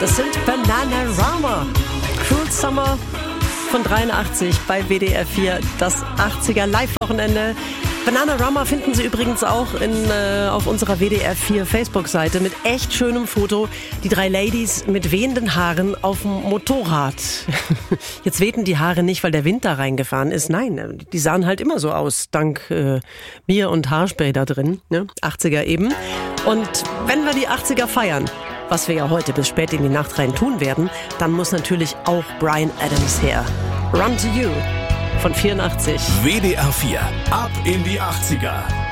Das sind Bananarama. Cruel Summer von 83 bei WDR 4, das 80er Live-Wochenende. Bananarama finden Sie übrigens auch auf unserer WDR 4 Facebook-Seite mit echt schönem Foto. Die 3 Ladies mit wehenden Haaren auf dem Motorrad. Jetzt wehten die Haare nicht, weil der Wind da reingefahren ist. Nein, die sahen halt immer so aus, dank Bier und Haarspray da drin. Ne? 80er eben. Und wenn wir die 80er feiern, was wir ja heute bis spät in die Nacht rein tun werden, dann muss natürlich auch Bryan Adams her. Run to You von 84. WDR 4, ab in die 80er.